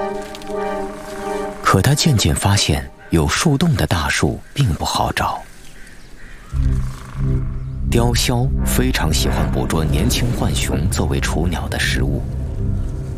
可他渐渐发现，有树洞的大树并不好找。雕鸮非常喜欢捕捉年轻浣熊作为雏鸟的食物。